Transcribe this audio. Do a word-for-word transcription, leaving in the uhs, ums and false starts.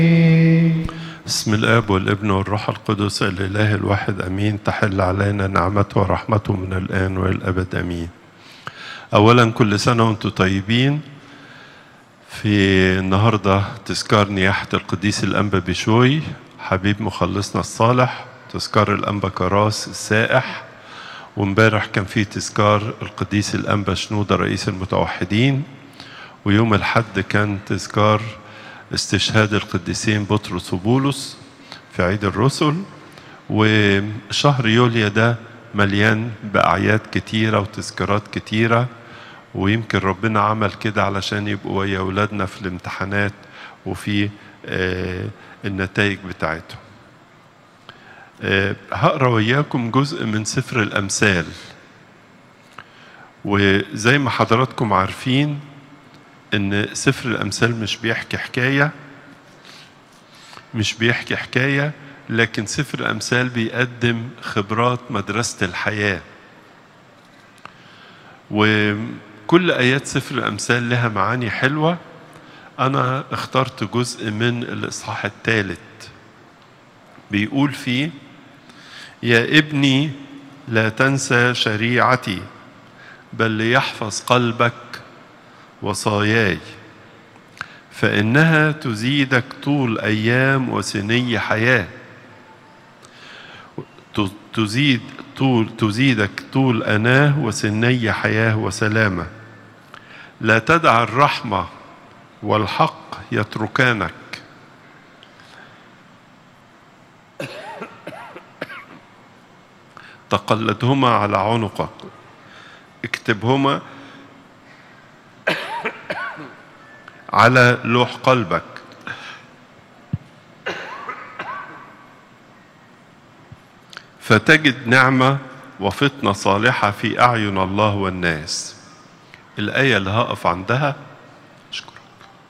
بسم الآب والابن والروح القدس الإله الواحد أمين. تحل علينا نعمته ورحمته من الآن والأبد أمين. أولا كل سنة وأنتم طيبين. في النهاردة تذكار نياحة القديس الأنبا بشوي حبيب مخلصنا الصالح، تذكار الأنبا كراس السائح، وامبارح كان في تذكار القديس الأنبا شنودة رئيس المتوحدين، ويوم الحد كان تذكار استشهاد القديسين بطرس وبولس في عيد الرسل. وشهر يوليو ده مليان بأعياد كتيرة وتذكارات كتيرة، ويمكن ربنا عمل كده علشان يبقوا ويا أولادنا في الامتحانات وفي آه النتائج بتاعتهم. آه هقرأ وياكم جزء من سفر الأمثال. وزي ما حضراتكم عارفين إن سفر الأمثال مش بيحكي حكاية مش بيحكي حكاية لكن سفر الأمثال بيقدم خبرات مدرسة الحياة. وكل آيات سفر الأمثال لها معاني حلوة. أنا اخترت جزء من الإصحاح الثالث بيقول فيه: يا ابني لا تنسى شريعتي، بل ليحفظ قلبك وصاياي، فإنها تزيدك طول أيام وسني حياة. تزيد طول تزيدك طول أناه وسني حياة وسلامة. لا تدع الرحمة والحق يتركانك، تقلدهما على عنقك، اكتبهما على لوح قلبك، فتجد نعمة وفطنة صالحة في أعين الله والناس. الآية اللي هقف عندها: